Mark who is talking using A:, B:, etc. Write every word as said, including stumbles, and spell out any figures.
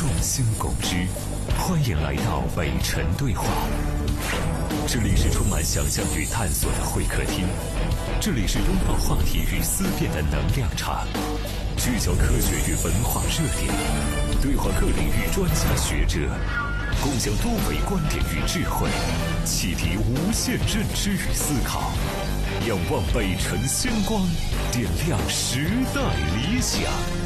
A: 众星拱之，欢迎来到北辰对话。这里是充满想象与探索的会客厅，这里是拥抱话题与思辨的能量场，聚焦科学与文化热点，对话各领域专家学者，共享多维观点与智慧，启迪无限认知与思考，仰望北辰星光，点亮时代理想。